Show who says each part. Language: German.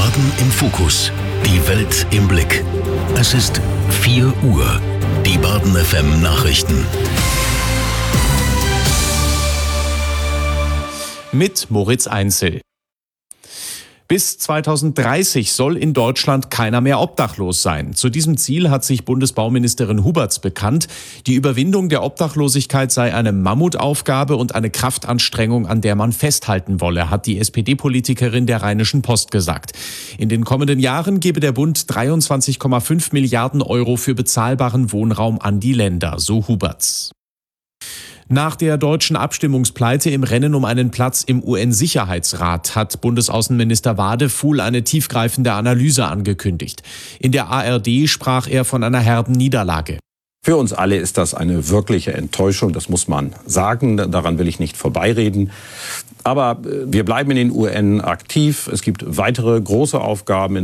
Speaker 1: Baden im Fokus. Die Welt im Blick. Es ist 4 Uhr. Die Baden FM Nachrichten.
Speaker 2: Mit Moritz Einzel. Bis 2030 soll in Deutschland keiner mehr obdachlos sein. Zu diesem Ziel hat sich Bundesbauministerin Huberts bekannt. Die Überwindung der Obdachlosigkeit sei eine Mammutaufgabe und eine Kraftanstrengung, an der man festhalten wolle, hat die SPD-Politikerin der Rheinischen Post gesagt. In den kommenden Jahren gebe der Bund 23,5 Milliarden Euro für bezahlbaren Wohnraum an die Länder, so Huberts. Nach der deutschen Abstimmungspleite im Rennen um einen Platz im UN-Sicherheitsrat hat Bundesaußenminister Wadefuhl eine tiefgreifende Analyse angekündigt. In der ARD sprach er von einer herben Niederlage.
Speaker 3: Für uns alle ist das eine wirkliche Enttäuschung, das muss man sagen, daran will ich nicht vorbeireden. Aber wir bleiben in den UN aktiv, es gibt weitere große Aufgaben.